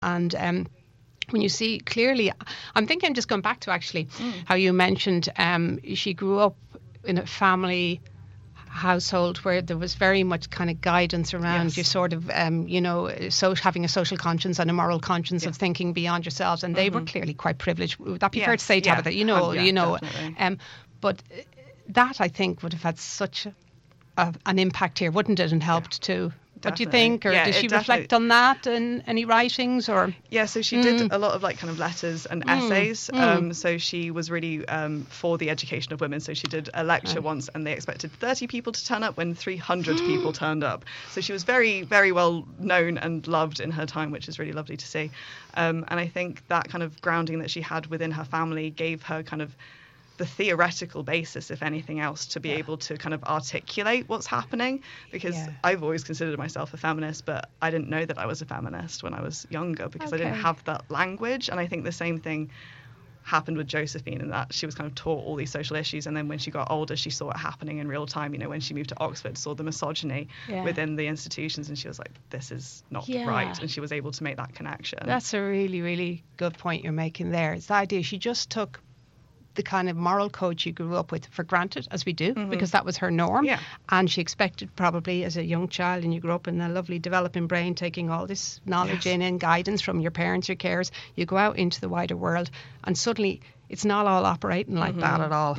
And when you see clearly, I'm thinking, just going back to actually how you mentioned she grew up in a family household where there was very much kind of guidance around you sort of having a social conscience and a moral conscience of thinking beyond yourselves, and they were clearly quite privileged. Would that be fair to say, Tabitha? Definitely. But that, I think, would have had such an impact here, wouldn't it, and helped too. What do you think? Or did she reflect on that in any writings? Or so she did a lot of like kind of letters and essays. So she was really for the education of women. So she did a lecture once, and they expected 30 people to turn up when 300 people turned up. So she was very, very well known and loved in her time, which is really lovely to see. And I think that kind of grounding that she had within her family gave her kind of the theoretical basis, if anything else, to be able to kind of articulate what's happening, because I've always considered myself a feminist, but I didn't know that I was a feminist when I was younger because I didn't have that language. And I think the same thing happened with Josephine, in that she was kind of taught all these social issues, and then when she got older she saw it happening in real time. When she moved to Oxford, saw the misogyny within the institutions, and she was like, this is not right, and she was able to make that connection. That's a really, really good point you're making there. It's the idea she just took the kind of moral code she grew up with for granted, as we do, because that was her norm. And she expected, probably as a young child, and you grew up in a lovely developing brain, taking all this knowledge in and guidance from your parents, your carers. You go out into the wider world, and suddenly it's not all operating like that at all.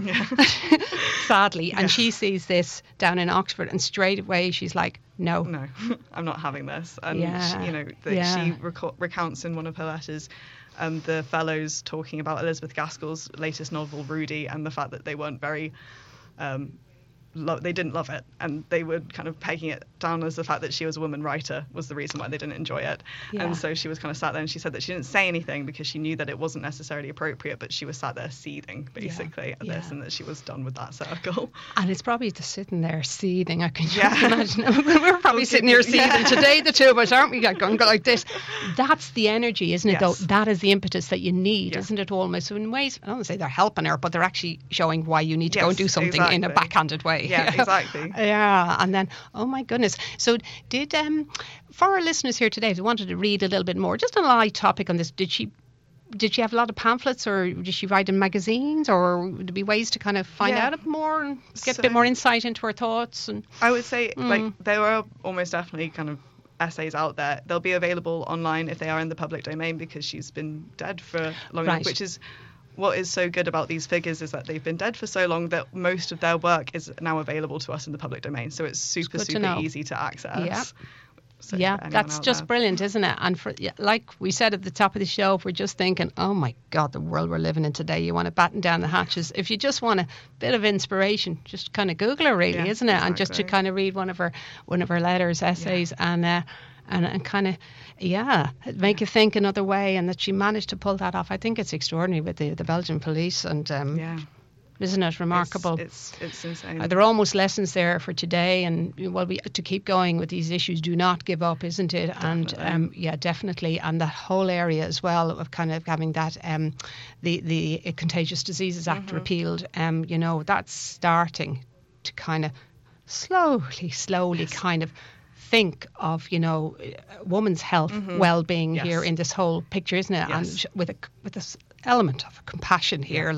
Sadly. And she sees this down in Oxford, and straight away she's like, no, I'm not having this. And she recounts in one of her letters the fellows talking about Elizabeth Gaskell's latest novel, Rudy, and the fact that they weren't very they didn't love it, and they were kind of pegging it down as the fact that she was a woman writer was the reason why they didn't enjoy it. And so she was kind of sat there, and she said that she didn't say anything because she knew that it wasn't necessarily appropriate, but she was sat there seething basically at this, and that she was done with that circle. And it's probably just sitting there seething. I can just imagine. We're probably sitting here seething today, the two of us, aren't we? Going like this. That's the energy, isn't it, though? That is the impetus that you need, isn't it, almost? So in ways, I don't want to say they're helping her, but they're actually showing why you need to go and do something in a backhanded way. Yeah, exactly. And then, oh my goodness. So did, for our listeners here today, if they wanted to read a little bit more, just on a light topic on this, did she have a lot of pamphlets, or did she write in magazines, or would there be ways to kind of find out more and get a bit more insight into her thoughts? And I would say there are almost definitely kind of essays out there. They'll be available online if they are in the public domain, because she's been dead for long enough, which is what is so good about these figures, is that they've been dead for so long that most of their work is now available to us in the public domain. So it's super easy to access. So that's just brilliant, isn't it? And for, like we said at the top of the show, if we're just thinking, oh my God, the world we're living in today, you want to batten down the hatches. If you just want a bit of inspiration, just kind of Google her, really, isn't it? Exactly. And just to kind of read one of her letters, essays, and kind of, make you think another way, and that she managed to pull that off. I think it's extraordinary with the Belgian police, and isn't it remarkable? It's insane. There are almost lessons there for today, and to keep going with these issues. Do not give up, isn't it? Definitely. And definitely, and that whole area as well of kind of having that the Contagious Diseases Act repealed. That's starting to kind of slowly kind of think of woman's health, well-being here in this whole picture, isn't it? And with this element of compassion here,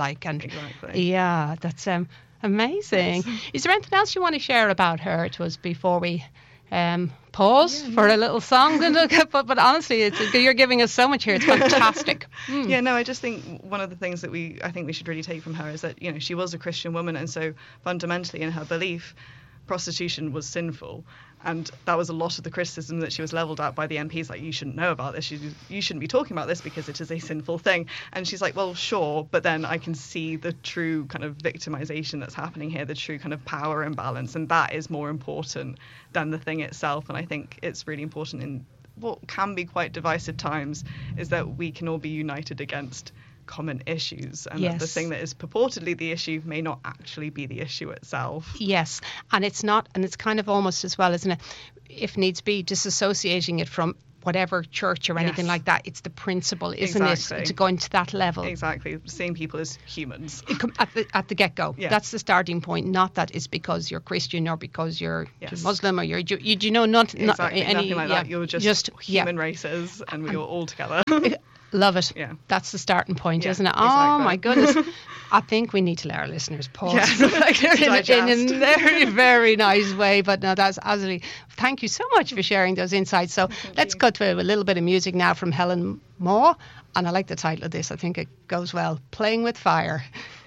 that's amazing. Is there anything else you want to share about her to us before we pause for a little song? But honestly, you're giving us so much here. It's fantastic. I just think one of the things that I think we should really take from her is that she was a Christian woman, and so fundamentally in her belief, prostitution was sinful, and that was a lot of the criticism that she was levelled at by the MPs, like, you shouldn't know about this, you shouldn't be talking about this because it is a sinful thing. And she's like, well, sure, but then I can see the true kind of victimization that's happening here, the true kind of power imbalance, and that is more important than the thing itself. And I think it's really important in what can be quite divisive times is that we can all be united against common issues, and that the thing that is purportedly the issue may not actually be the issue itself. Yes, and it's not, and it's kind of almost as well, isn't it, if needs be, disassociating it from whatever church or anything like that. It's the principle, isn't it? To go into that level. Exactly. Seeing people as humans. At the get-go. Yeah. That's the starting point, not that it's because you're Christian or because you're Muslim or you know, nothing like that. You're just human races and we're all together. Love it. Yeah. That's the starting point, isn't it? Exactly. Oh, my goodness. I think we need to let our listeners pause in a very, very nice way. But no, that's absolutely... Thank you so much for sharing those insights. So let's go to a little bit of music now from Helen Maw. And I like the title of this. I think it goes well. Playing with Fire.